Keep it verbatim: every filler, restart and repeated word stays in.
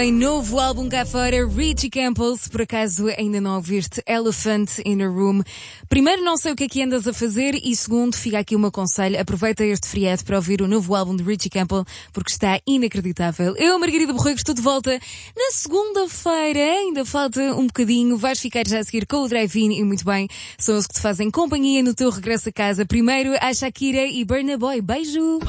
Em novo álbum cá fora, Richie Campbell, se por acaso ainda não ouviste Elephant in a Room. Primeiro, não sei o que é que andas a fazer e segundo, fica aqui o meu conselho, aproveita este feriado para ouvir o novo álbum de Richie Campbell porque está inacreditável. Eu, Margarida Borrego, estou de volta na segunda-feira, ainda falta um bocadinho, vais ficar já a seguir com o Drive-In e muito bem, são os que te fazem companhia no teu regresso a casa. Primeiro, a Shakira e Burna Boy. Beijo!